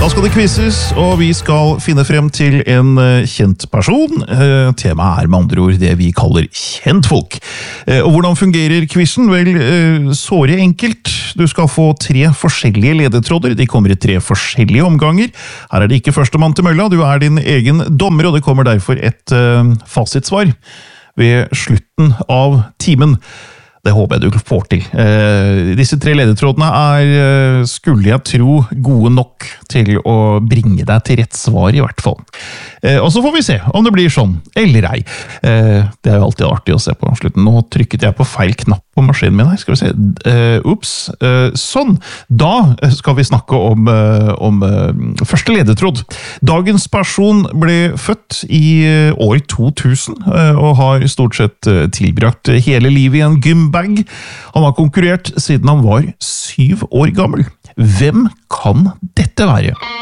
Da skal det quizzes, og vi skal finne frem til en kjent person. Temaet med andre ord det vi kaller kjentfolk. Og hvordan fungerer quizen? Vel, såre enkelt. Du skal få 3 forskjellige ledetråder. De kommer i 3 forskjellige omganger. Her det ikke førstemann til mølla, du din egen dommer, og det kommer derfor et fasitsvar ved slutten av timen. Det håper jeg du får til. Disse 3 ledetrådene skulle jeg tro, gode nok til å bringe deg til rett svar i hvert fall. Og så får vi se om det blir sånn, eller ei. Det jo alltid artig å se på slutten. Nå trykket jeg på feil knapp på maskinen min her, skal vi se. Sånn. Da skal vi snakke om første ledetråd. Dagens person ble født i år 2000, og har stort sett tilbrakt hele livet i en gymbag. Han har konkurrert siden han var 7 år gammel. Hvem kan dette være?